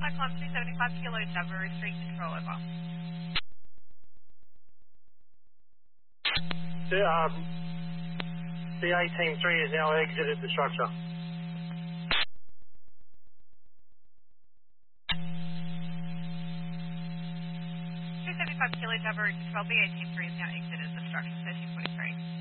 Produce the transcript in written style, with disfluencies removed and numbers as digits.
Cyclone 275 Kilo Java, restrict control over. The A-Team 3 has now exited the structure. 275 Kilo Java, control BA Team 3 is now exited the structure 1343.